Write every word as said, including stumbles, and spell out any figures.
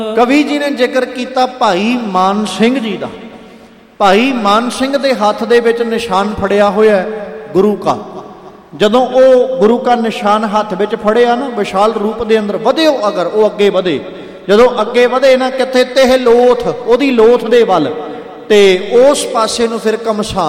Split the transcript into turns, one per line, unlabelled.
ਕਵੀ ਜੀ ਨੇ ਜ਼ਿਕਰ ਕੀਤਾ ਭਾਈ ਮਾਨ ਸਿੰਘ ਜੀ ਦਾ। ਭਾਈ ਮਾਨ ਸਿੰਘ ਦੇ ਹੱਥ ਦੇ ਵਿੱਚ ਨਿਸ਼ਾਨ ਫੜਿਆ ਹੋਇਆ ਗੁਰੂ ਕਾ। ਜਦੋਂ ਉਹ ਗੁਰੂ ਕਾ ਨਿਸ਼ਾਨ ਹੱਥ ਵਿੱਚ ਫੜਿਆ ਨਾ, ਵਿਸ਼ਾਲ ਰੂਪ ਦੇ ਅੰਦਰ ਵਧਿਓ ਅਗਰ, ਉਹ ਅੱਗੇ ਵਧੇ। ਜਦੋਂ ਅੱਗੇ ਵਧੇ ਨਾ, ਕਿੱਥੇ ਤੇ ਲੋਥ, ਉਹਦੀ ਲੋਥ ਦੇ ਵੱਲ, ਤੇ ਉਸ ਪਾਸੇ ਨੂੰ ਫਿਰ ਘਮਸਾਨ